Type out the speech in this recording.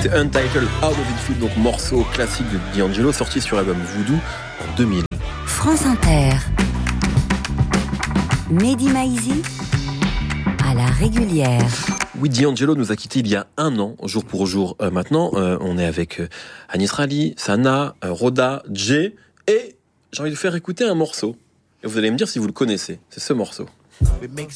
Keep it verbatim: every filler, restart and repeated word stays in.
C'était Untitled Out of It Field, donc morceau classique de D'Angelo, sorti sur l'album Voodoo en deux mille. France Inter. Mehdi Maizi à la régulière. Oui, D'Angelo nous a quittés il y a un an, jour pour jour. Euh, maintenant, euh, on est avec euh, Anis Rali, Sana, euh, Roda, Jay, et j'ai envie de faire écouter un morceau. Et vous allez me dire si vous le connaissez. C'est ce morceau. We make